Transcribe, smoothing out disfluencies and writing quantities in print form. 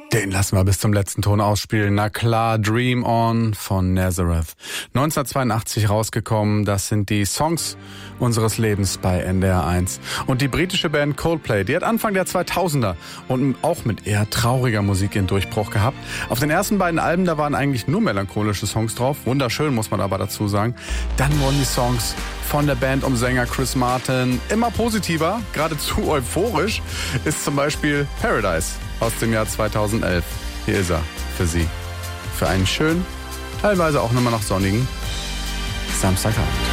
Den lassen wir bis zum letzten Ton ausspielen. Na klar, Dream On von Nazareth. 1982 rausgekommen, das sind die Songs unseres Lebens bei NDR 1. Und die britische Band Coldplay, die hat Anfang der 2000er und auch mit eher trauriger Musik ihren Durchbruch gehabt. Auf den ersten beiden Alben, da waren eigentlich nur melancholische Songs drauf. Wunderschön, muss man aber dazu sagen. Dann wurden die Songs von der Band um Sänger Chris Martin immer positiver, geradezu euphorisch, ist zum Beispiel Paradise aus dem Jahr 2011. Hier ist er für Sie. Für einen schönen, teilweise auch nochmal noch sonnigen Samstagabend.